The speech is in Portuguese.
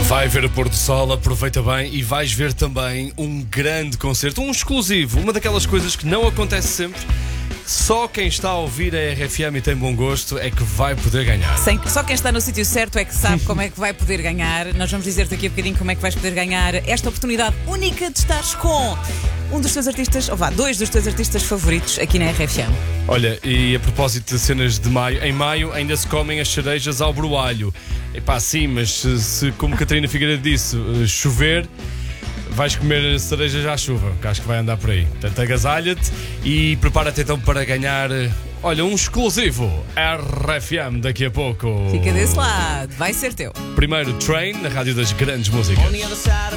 Vai ver o pôr do sol, aproveita bem e vais ver também um grande concerto, um exclusivo, uma daquelas coisas que não acontece sempre. Só quem está a ouvir a RFM e tem bom gosto é que vai poder ganhar. Só quem está no sítio certo é que sabe como é que vai poder ganhar. Nós vamos dizer-te daqui a bocadinho como é que vais poder ganhar esta oportunidade única de estares com um dos teus artistas, ou vá, dois dos teus artistas favoritos aqui na RFM. Olha, e a propósito de cenas de maio, em maio ainda se comem as cerejas ao broalho. Epá, sim, mas se como Catarina Figueiredo disse, chover, vais comer cerejas à chuva, que acho que vai andar por aí. Portanto, agasalha-te e prepara-te então para ganhar, olha, um exclusivo RFM daqui a pouco. Fica desse lado, vai ser teu. Primeiro Train, na rádio das grandes músicas.